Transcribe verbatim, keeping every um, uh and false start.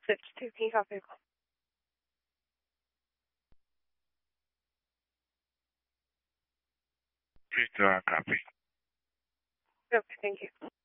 It's two. Can you copy? Please do not copy. Okay, thank you.